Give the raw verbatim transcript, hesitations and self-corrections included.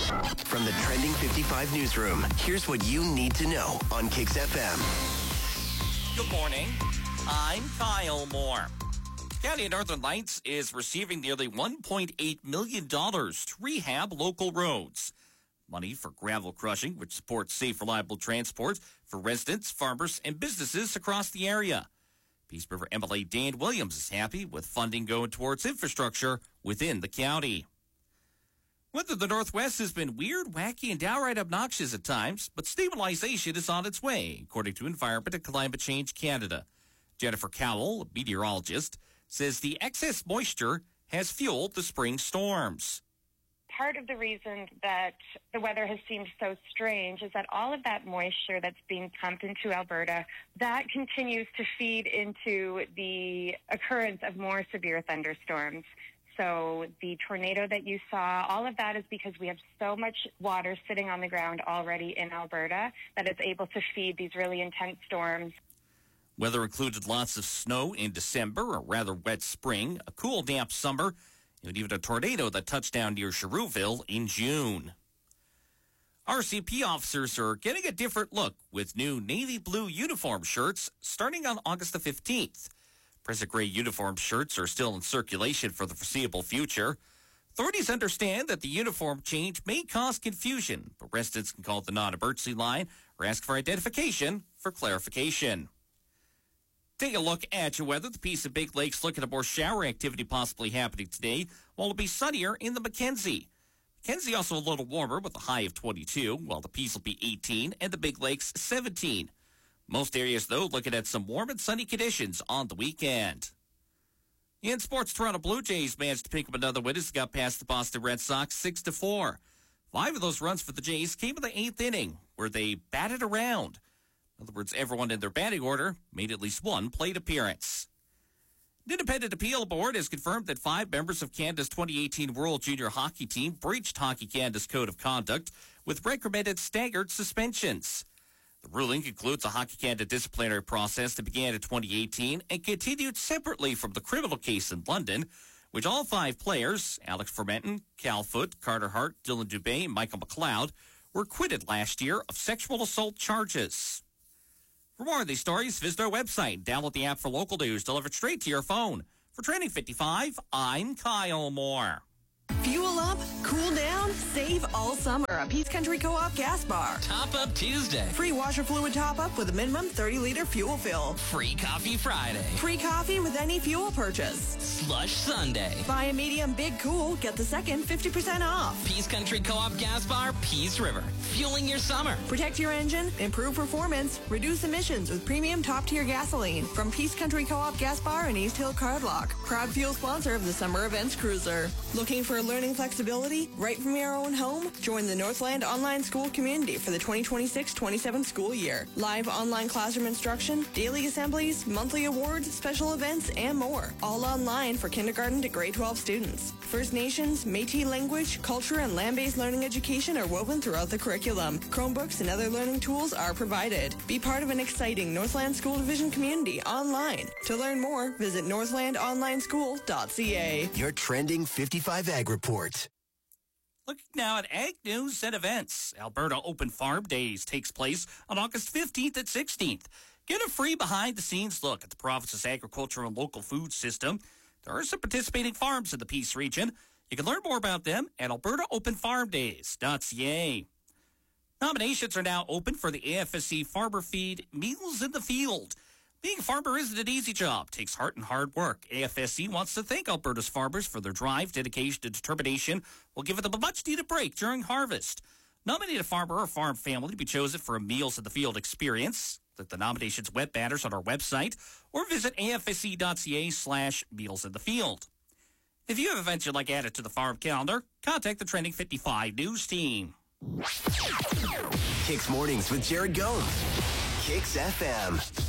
From the Trending fifty-five newsroom, here's what you need to know on Kix F M. Good morning. I'm Kyle Moore. County of Northern Lights is receiving nearly one point eight million dollars to rehab local roads. Money for gravel crushing, which supports safe, reliable transport for residents, farmers, and businesses across the area. Peace River M L A Dan Williams is happy with funding going towards infrastructure within the county. Weather in the Northwest has been weird, wacky, and downright obnoxious at times, but stabilization is on its way, according to Environment and Climate Change Canada. Jennifer Cowell, a meteorologist, says the excess moisture has fueled the spring storms. Part of the reason that the weather has seemed so strange is that all of that moisture that's being pumped into Alberta, that continues to feed into the occurrence of more severe thunderstorms. So the tornado that you saw, all of that is because we have so much water sitting on the ground already in Alberta that it's able to feed these really intense storms. Weather included lots of snow in December, a rather wet spring, a cool, damp summer, and even a tornado that touched down near Cherouville in June. R C M P officers are getting a different look with new navy blue uniform shirts starting on August the fifteenth. Present gray uniform shirts are still in circulation for the foreseeable future. Authorities understand that the uniform change may cause confusion, but residents can call the non-emergency line or ask for identification for clarification. Take a look at your weather. The Peace and Big Lakes looking at more shower activity possibly happening today, while it'll be sunnier in the Mackenzie. Mackenzie also a little warmer with a high of twenty-two, while the Peace will be eighteen and the Big Lakes seventeen. Most areas, though, looking at some warm and sunny conditions on the weekend. In sports, Toronto Blue Jays managed to pick up another win as they got past the Boston Red Sox six to four. Five of those runs for the Jays came in the eighth inning, where they batted around. In other words, everyone in their batting order made at least one plate appearance. The Independent Appeal Board has confirmed that five members of Canada's twenty eighteen World Junior Hockey Team breached Hockey Canada's Code of Conduct with recommended staggered suspensions. The ruling concludes a Hockey Canada disciplinary process that began in twenty eighteen and continued separately from the criminal case in London, which all five players, Alex Fermenton, Cal Foote, Carter Hart, Dylan Dubé, and Michael McLeod, were acquitted last year of sexual assault charges. For more of these stories, visit our website. Download the app for local news delivered straight to your phone. For Trending fifty-five, I'm Kyle Moore. Fuel up, cool down, save all summer at Peace Country Co-op Gas Bar. Top Up Tuesday. Free washer fluid top-up with a minimum thirty-liter fuel fill. Free Coffee Friday. Free coffee with any fuel purchase. Slush Sunday. Buy a medium Big Cool, get the second fifty percent off. Peace Country Co-op Gas Bar, Peace River. Fueling your summer. Protect your engine, improve performance, reduce emissions with premium top-tier gasoline. From Peace Country Co-op Gas Bar in East Hill Cardlock. Proud fuel sponsor of the Summer Events Cruiser. Looking for learning flexibility right from your own home? Join the Northland Online School community for the twenty twenty-six twenty-seven school year. Live online classroom instruction, daily assemblies, monthly awards, special events, and more. All online for kindergarten to grade twelve students. First Nations, Métis language, culture, and land-based learning education are woven throughout the curriculum. Chromebooks and other learning tools are provided. Be part of an exciting Northland School Division community online. To learn more, visit northland online school dot c a. Your Trending fifty-five Ag Report. Looking now at ag news and events. Alberta Open Farm Days takes place on August fifteenth and sixteenth. Get a free behind-the-scenes look at the province's agricultural and local food system. There are some participating farms in the Peace region. You can learn more about them at alberta open farm days dot c a. Nominations are now open for the A F S C Farmer Feed Meals in the Field. Being a farmer isn't an easy job. It takes heart and hard work. A F S C wants to thank Alberta's farmers for their drive, dedication, and determination while giving them a much-needed break during harvest. Nominate a farmer or farm family to be chosen for a Meals in the Field experience. Click the nominations web banners on our website or visit A F S C dot c a slash Meals in the Field. If you have events you'd like added to the farm calendar, contact the Trending fifty-five News team. Kix Mornings with Jared Gomes. Kix F M.